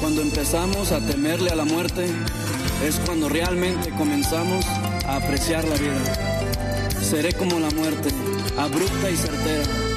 cuando empezamos a temerle a la muerte, es cuando realmente comenzamos a apreciar la vida. Seré como la muerte, abrupta y certera,